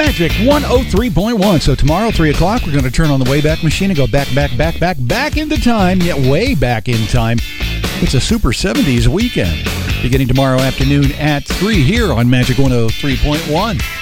Magic 103.1. So tomorrow, 3 o'clock, we're going to turn on the Wayback Machine and go back into time, yet way back in time. It's a Super 70s weekend. Beginning tomorrow afternoon at 3 here on Magic 103.1.